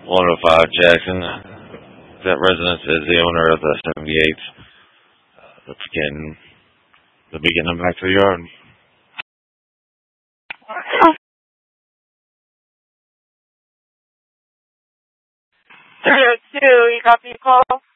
105 Jackson. That residence is the owner of the 78. They'll be getting them back to the yard. 302, you copy your call?